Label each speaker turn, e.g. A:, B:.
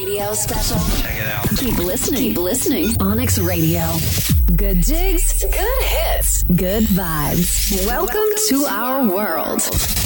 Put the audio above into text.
A: radio special.
B: Check it out.
A: Keep listening. Keep listening. Onyx Radio. Good digs, good hits, good vibes. Welcome to our world.